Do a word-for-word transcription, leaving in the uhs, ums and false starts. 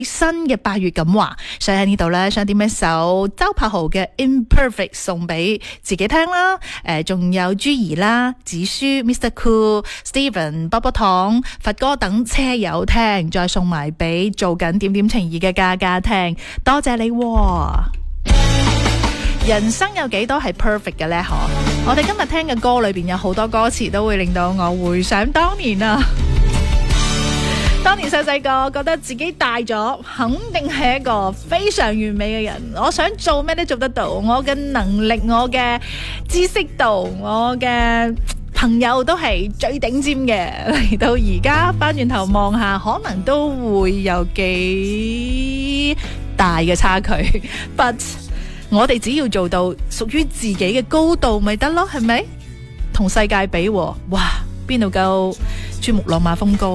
新嘅八月咁話，所以喺呢度咧，想點一首周柏豪嘅 Imperfect 送俾自己聽啦。誒、呃，仲有朱兒啦、子書、Mister Cool、Steven、波波糖、佛哥等車友聽，再送埋俾做緊點點情誼嘅家家聽。多謝你喎。人生有幾多係 perfect 嘅呢？嗬，我哋今日聽嘅歌裏邊有好多歌詞都會令到我回想當年啊。當年細細個覺得自己大咗，肯定係一個非常完美嘅人。我想做咩都做得到，我嘅能力、我嘅知識度、我嘅朋友都係最頂尖嘅。嚟到而家翻轉頭望下，可能都會有幾大嘅差距。But 我哋只要做到屬於自己嘅高度咪得咯，係咪？同世界比，哇，邊度夠珠穆朗瑪峰高？